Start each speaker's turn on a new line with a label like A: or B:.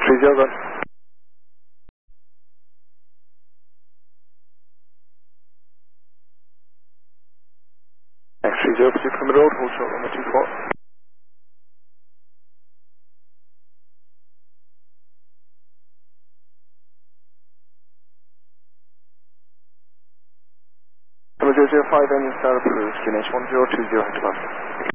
A: X30, go. X30, proceed from the road, hold short runway 24. Number 005, engine start approved, QNH 1020, head to Boston.